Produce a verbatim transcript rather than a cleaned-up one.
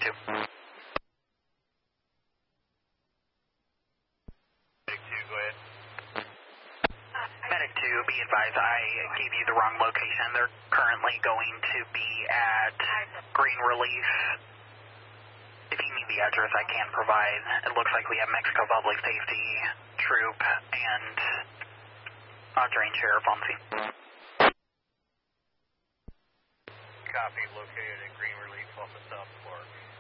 two. Medic two, go ahead. Medic two, be advised, I gave you the wrong location. They're currently going to be at Green Relief. If you need the address, I can provide. It looks like we have Mexico Public Safety Troop and Audrain Sheriff on scene. Copy, located at Green Relief off of South Park.